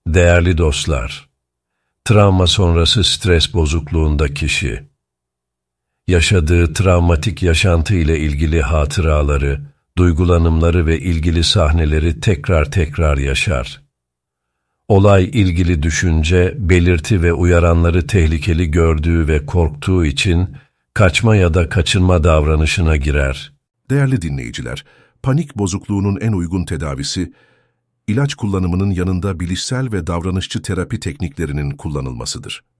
Değerli dostlar, travma sonrası stres bozukluğunda kişi, yaşadığı travmatik yaşantı ile ilgili hatıraları, duygulanımları ve ilgili sahneleri tekrar tekrar yaşar. Olay ilgili düşünce, belirti ve uyaranları tehlikeli gördüğü ve korktuğu için kaçma ya da kaçınma davranışına girer. Değerli dinleyiciler, panik bozukluğunun en uygun tedavisi, ilaç kullanımının yanında bilişsel ve davranışçı terapi tekniklerinin kullanılmasıdır.